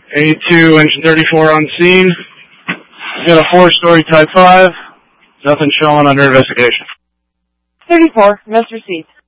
82, engine 34 on scene. Got a 4-story Type 5. Nothing showing under investigation. 34, must receive.